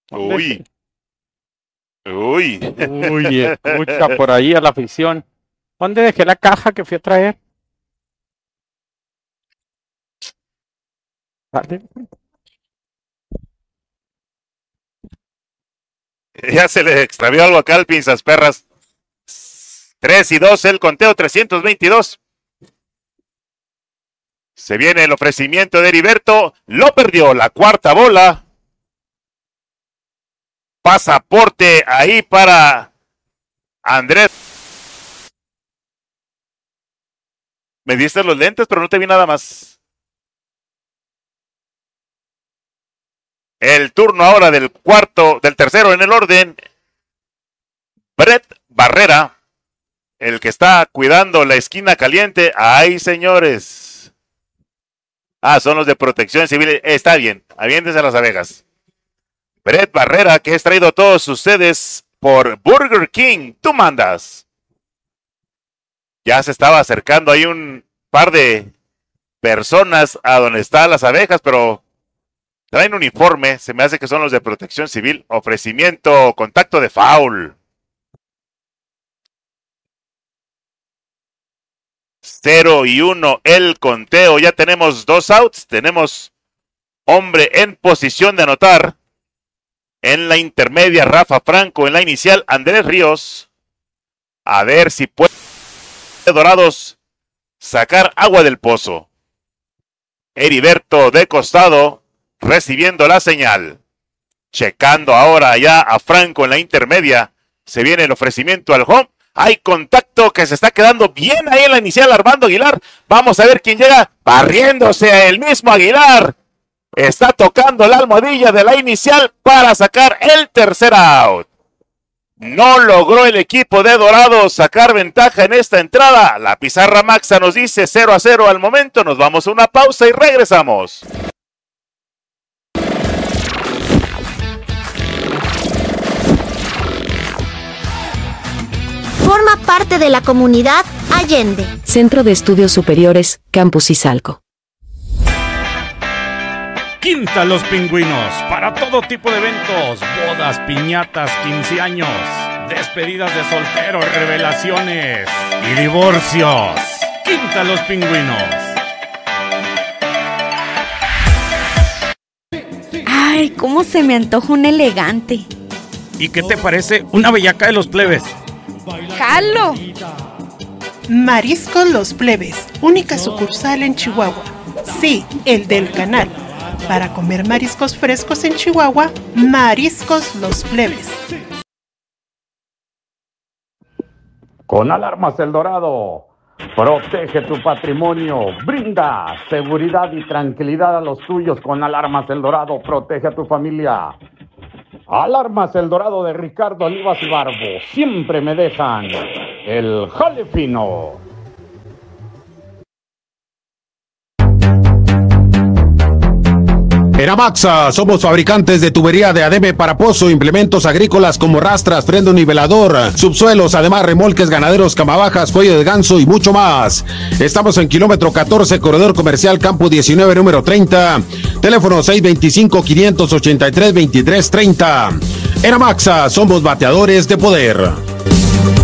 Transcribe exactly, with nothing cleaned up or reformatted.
Uy. Uy. Uy, escucha por ahí a la afición. ¿Dónde dejé la caja que fui a traer? Dale. Ya se le extravió algo acá al Pinzas Perras. tres y dos el conteo, trescientos veintidós. Se viene el ofrecimiento de Heriberto. Lo perdió la cuarta bola. Pasaporte ahí para Andrés. Me diste los lentes, pero no te vi nada más. El turno ahora del cuarto, del tercero en el orden. Brett Barrera, el que está cuidando la esquina caliente. ¡Ay, señores! Ah, son los de Protección Civil. Está bien, aviéntense a las abejas. Brett Barrera, que es traído a todos ustedes por Burger King. Tú mandas. Ya se estaba acercando ahí un par de personas a donde están las abejas, pero traen uniforme. Se me hace que son los de Protección Civil. Ofrecimiento, contacto de foul. Cero y uno el conteo. Ya tenemos dos outs. Tenemos hombre en posición de anotar. En la intermedia, Rafa Franco. En la inicial, Andrés Ríos. A ver si puede Dorados sacar agua del pozo. Heriberto de costado, recibiendo la señal. Checando ahora ya a Franco en la intermedia. Se viene el ofrecimiento al home. Hay contacto que se está quedando bien ahí en la inicial, Armando Aguilar. Vamos a ver quién llega barriéndose a el mismo Aguilar. Está tocando la almohadilla de la inicial para sacar el tercer out. No logró el equipo de Dorados sacar ventaja en esta entrada. La pizarra Maxa nos dice cero a cero al momento. Nos vamos a una pausa y regresamos. Forma parte de la comunidad Allende. Centro de Estudios Superiores, Campus Izalco. Quinta Los Pingüinos, para todo tipo de eventos, bodas, piñatas, quince años, despedidas de solteros, revelaciones y divorcios. Quinta Los Pingüinos. Ay, cómo se me antoja un elegante. ¿Y qué te parece una bellaca de los plebes? ¡Jalo! Mariscos Los Plebes, única sucursal en Chihuahua. Sí, el del canal. Para comer mariscos frescos en Chihuahua, Mariscos Los Plebes. Con Alarmas El Dorado, protege tu patrimonio, brinda seguridad y tranquilidad a los tuyos. Con Alarmas El Dorado, protege a tu familia. Alarmas El Dorado de Ricardo Olivas y Barbo, siempre me dejan el jale fino. En Amaxa somos fabricantes de tubería de ademe para pozo, implementos agrícolas como rastras, freno nivelador, subsuelos, además remolques ganaderos, camabajas, cuello de ganso y mucho más. Estamos en kilómetro catorce, corredor comercial Campo diecinueve, número treinta, teléfono seis dos cinco, cinco ocho tres, dos tres tres cero. En Amaxa somos bateadores de poder.